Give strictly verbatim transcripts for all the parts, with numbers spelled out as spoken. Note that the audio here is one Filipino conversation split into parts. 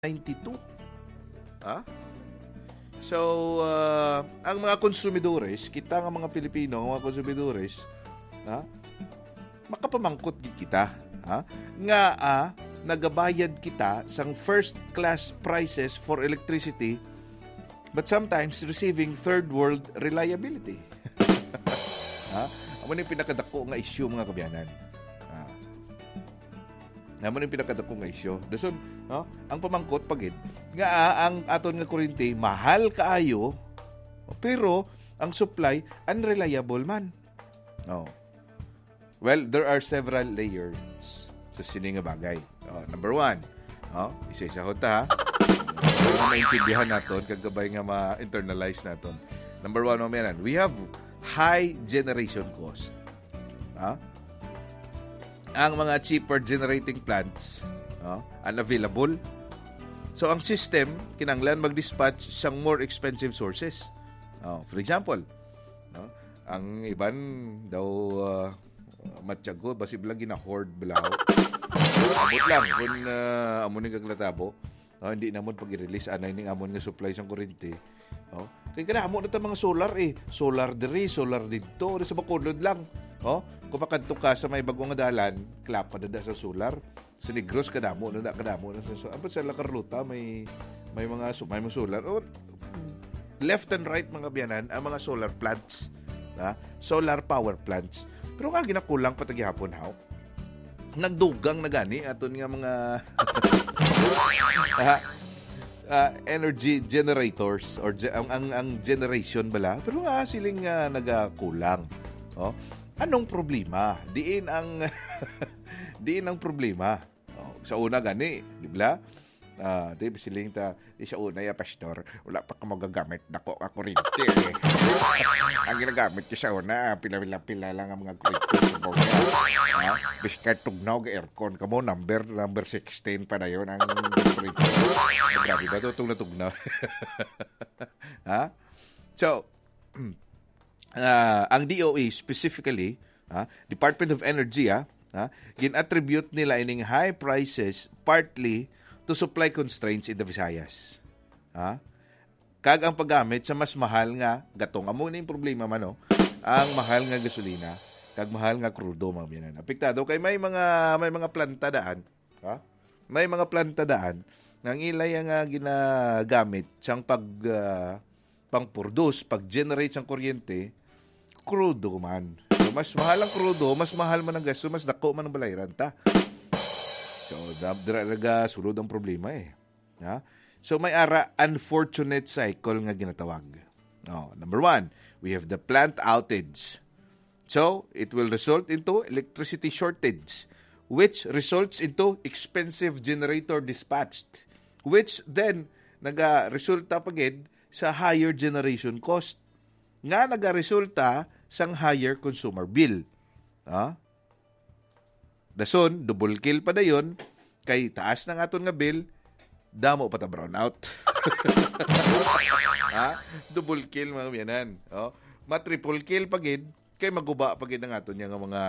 ninety-two. Ha? So, uh, ang mga konsumidores, kita nga mga Pilipino, mga konsumidores, ha? Makapamangkot gid kita, ha? Nga ah, nagabayad kita sang first class prices for electricity but sometimes receiving third world reliability. Ha? Amo ni pinakadako nga issue mga kabyanan. Ha? Amo ni pinakadako nga issue. Dason, no? Ang pamangkot pagid nga ah, ang aton nga kuryente mahal kaayo pero ang supply unreliable man. No. Well, there are several layers sa sini nga bagay. Oh, number one, oh, isa-isa ho ta. Kaya nga maintindihan natin, kagabay nga ma-internalize natin. Number one, mamayanan, we have high generation cost. Ah? Ang mga cheaper generating plants, oh, unavailable. So, ang system, kinanglan mag-dispatch sang more expensive sources. Oh, for example, no, ang iban daw uh, matyago, basi bilang gina-hoard bilaw. Abot lang, kung uh, amon nga kaglatabo, oh, hindi namon pag-i-release, anay ning amon nga supply sang kuryente. Oh, kaya ka na, amon na mga solar eh. Solar diri, solar dito, sa bakulod lang. Oh, kung makadto ka sa may bagong nga dalan, klapa na da sa solar. Sa Negros, kadamo na da, kadamo na sa solar. Apat sa Lakaruta, may, may mga may mga solar. Oh, left and right mga biyanan, ang mga solar plants. Ha? Solar power plants. Pero nga ginakulang patagihapon how? Nagdugang na gani aton nga mga uh, uh, energy generators or ge- ang, ang ang generation bala pero nga siling uh, nagakulang. Oh, anong problema? Diin ang diin ang problema. Oh, sa una gani, di ba? Ah, uh, di siling ta di sa una ya pastor, wala pa ka magagamit dako ka kuryente. Eh. Ang ginagamit ko sa una, pila-pila lang ang mga kuryente. Ha? Biskat tugnaw ga aircon kamo number number sixteen pa dayon ang kuryente. Grabe ba to tugnaw tugnaw. Ha? So, uh, ang D O E specifically, ha, Department of Energy, ha, ha gin-attribute nila ining high prices partly to supply constraints in the Visayas. Ha? Kag ang paggamit sa mas mahal nga gatong amo ning problema man no, ang mahal nga gasolina kag mahal nga krudo mga biyanan. Apektado kay may mga may mga planta daan, ha? May mga planta daan nang ilay nga ginagamit sang pag uh, pang-produce, pag-generate sang kuryente, krudo man. So, mas mahal ang krudo, mas mahal man ang gas, so mas dako man ang balayran ta. So, daraga sulod ang problema eh. Ha? So, may ara unfortunate cycle nga ginatawag. Oh, number one, we have the plant outage. So, it will result into electricity shortage, which results into expensive generator dispatched, which then naga-resulta pagid sa higher generation cost. Nga naga-resulta sang higher consumer bill. Ha? Dason, double kill pa dayon, kay taas na nga aton nga bill, damo pa ta brownout. Ha? Double kill mga biyanan. Oh, ma-triple kill pagid, kay maguba pagid ang aton nga mga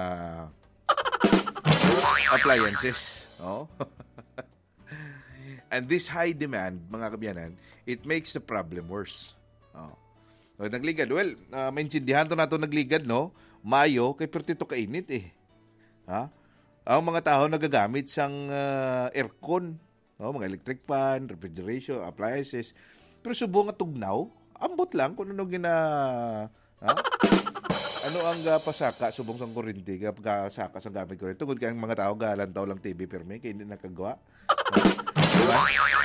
appliances. Oh. And this high demand, mga kabyanan, it makes the problem worse. Oh. So, nagligad. Well, uh, maintindihan to nato nagligad, no? Mayo, kay pertito kainit eh. Ha? Ang mga tao nagagamit sang uh, aircon, no? Mga electric fan, refrigeration, appliances. Pero subo nga tugnaw, ambot lang kung ano gina... Ha? Ano ang uh, pasaka, subong sang kurinti, kapag saka sang gamit kurinti. Tugod kayang mga tao, galantaw lang T V perme, kaya hindi nakagawa. Diba?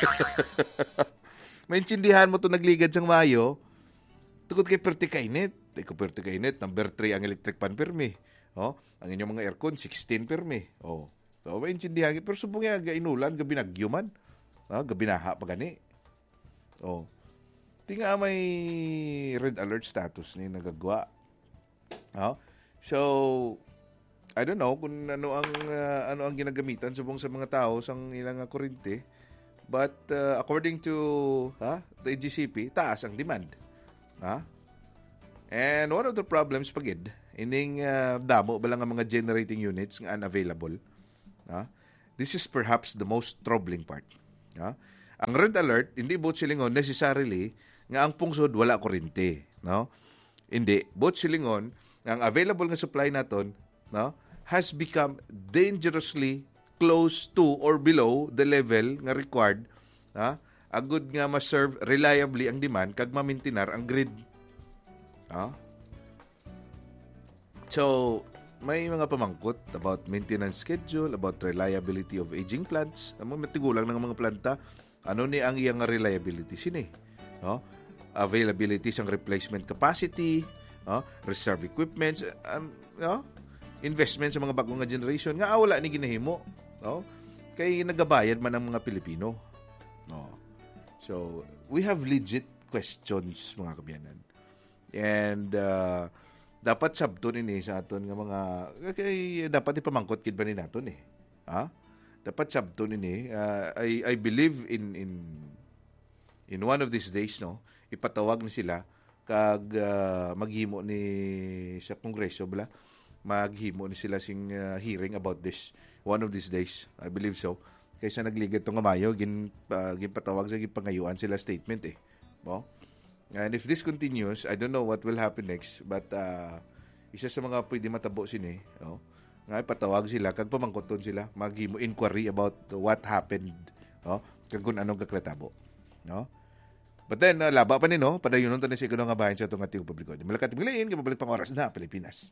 Maintindihan mo to nagligad sang Mayo, tugod kay perti kainit. Iko perti kainit, number three ang electric fan perme. Oh, ang inyong mga aircon sixteen perme. Oh. So maintindihan, pero subong nga gainulan, gabi nagyo man. Ah, gabi naha pa gani. Oh. Tinga may red alert status ni nagagwa. Oh. So I don't know kung ano ang uh, ano ang ginagamitan subong sa mga tao sang ilang uh, kuryente. But uh, according to ha, the A G C P, taas ang demand. Ha? And one of the problems pagid ining uh, damo ba lang ang mga generating units nga unavailable. Ha? This is perhaps the most troubling part. Ha? Ang red alert, hindi both silingon necessarily nga ang pungsod wala kuryente, no? Hindi, both silingon ang available nga supply naton, no, has become dangerously close to or below the level nga required, ha? Agud nga ma-serve reliably ang demand kag mamintinar ang grid. Ha? So, may mga pamangkot about maintenance schedule, about reliability of aging plants. Amo matigulang ng mga planta, ano ni ang iyang reliability sini, no? Availability sang replacement capacity, no? Reserve equipments, um, no? Investment sa mga bagong nga generation nga wala ni ginahimo, no? Kay nagabayad man ang mga Pilipino, no? So, we have legit questions, mga kabiyanan. And uh, dapat sabton ini sa aton nga mga kay dapat ipamangkot kid ba ni naton eh. Ha? Dapat sabton ini. Uh, I I believe in in in one of these days, no, ipatawag ni sila kag uh, maghimo ni sa Kongreso bala, maghimo ni sila sing uh, hearing about this one of these days. I believe so. Kaysa nagligid tong Mayo, gin uh, ginpatawag sa gipangayuan sila statement eh. Mo? And if this continues, I don't know what will happen next, but uh, isa sa mga pwede matabo sini, no? Nga ipatawag sila kag pamangkoton sila, maghimo inquiry about what happened, no? Kag kun anong kakretabo, no? But then, uh, laba pa ni, no? Padayunon to ni siguro nga bahin sa itong ating publiko. Malakat milayin, kapabalit pang oras na Pilipinas.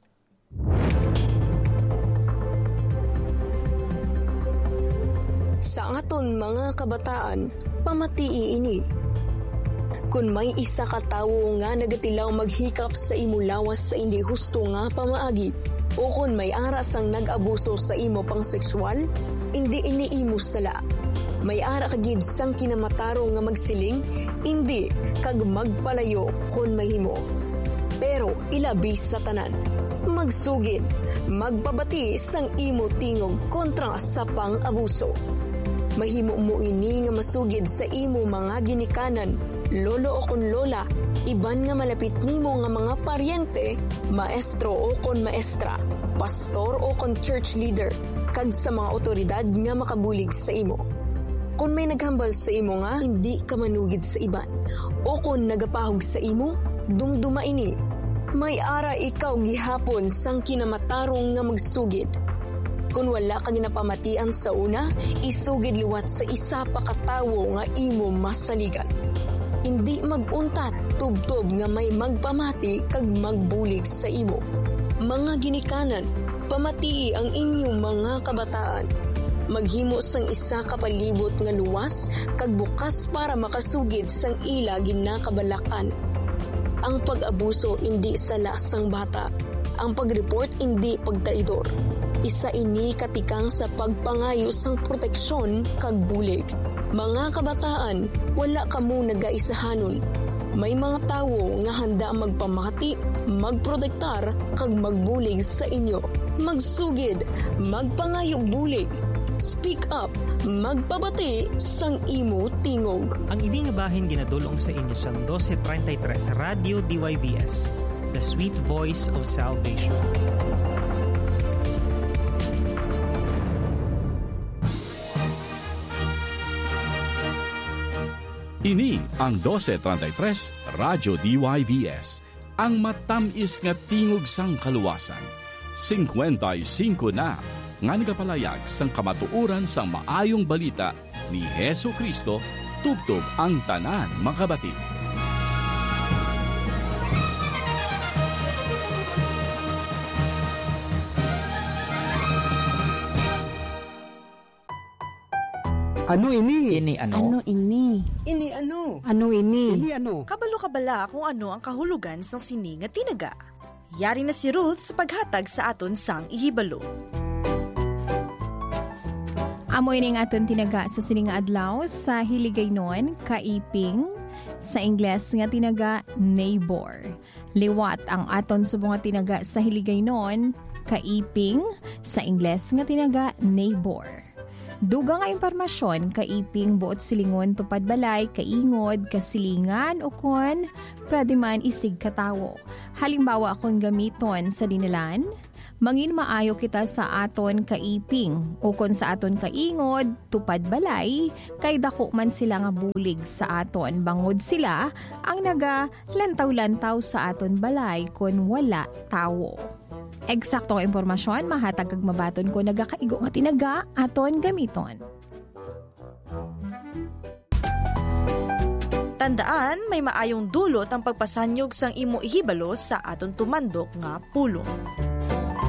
Sa aton mga kabataan, pamatii ini. Kung may isa ka tawo nga nagatilaw maghikap sa imo lawas sa hindi husto nga pamaagi, o kung may aras ang nag-abuso sa imo pang sexual, hindi ini imo sala. May ara kagid sang kinamataro nga magsiling, hindi kag magpalayo kung mahimo. Pero ilabi sa tanan, magsugid, magpabati sang imo tingog kontra sa pang-abuso. Mahimo mo ini nga masugid sa imo mga ginikanan, lolo o kon lola, iban nga malapit nimo nga mga paryente, maestro o kon maestra, pastor o kon church leader, kag sa mga otoridad nga makabulig sa imo. Kung may naghambal sa imo nga hindi ka manugid sa iban, o kung nagapahog sa imo, dumduma ini. May ara ikaw gihapon sang kinamatarong nga magsugid. Kung wala ka ginapamatian sa una, isugid liwat sa isa pa katawo nga imo masaligan. Hindi maguntat tubtob nga may magpamati kag magbulig sa imo. Mga ginikanan, pamatii ang inyong mga kabataan. Maghimo sang isa ka palibot nga luwas kag bukas para makasugid sang ila ginakabalakan. Ang pag-abuso hindi sala sang bata. Ang pag-report hindi pagtraidor. Isa ini katikang sa pagpangayo sang proteksyon kag bulig. Mga kabataan, wala kamo nagaisahanon. May mga tawo nga handa magpamati, magprotektar kag magbulig sa inyo. Magsugid, magpangayo bulig. Speak up, magpabati sang imo tingog. Ang ini nga bahin ginadulong sa inyo sang twelve thirty-three Radio D Y B S, The Sweet Voice of Salvation. Ini ang twelve thirty-three Radyo D Y B S, ang matamis nga tingog sang kaluwasan. fifty-five na nga nagapalayag sang kamatuoran sang maayong balita ni Hesu Kristo tubtob ang tanan makabati. Ano ini? Ini ano? Ano ini? Ini ano? Ano ini? Ini ano? Kabalo-kabala kung ano ang kahulugan sang sini nga tinaga. Yari na si Ruth sa paghatag sa aton sang ihibalo. Amo ini nga aton tinaga sa sining adlaw sa hiligaynon, kaiping, sa Ingles nga tinaga neighbor. Liwat ang aton subong nga tinaga sa hiligaynon, kaiping, sa Ingles nga tinaga neighbor. Dugang nga impormasyon, kaiping buot silingon tupad balay, kaingod, kasilingan o kon, pwede man isig katawo. Halimbawa akong gamiton sa dinalan, mangin maayo kita sa aton kaiping, o kon sa aton kaingod, tupad balay, kay dako man sila nga bulig sa aton, bangod sila ang naga lantaw-lantaw sa aton balay kon wala tawo. Eksaktong impormasyon mahatag kag mabaton ko nagakaigo nga tinaga aton gamiton. Tandaan, may maayong dulot ang pagpasanyog sang imo ihibalo sa aton tumandok nga pulong.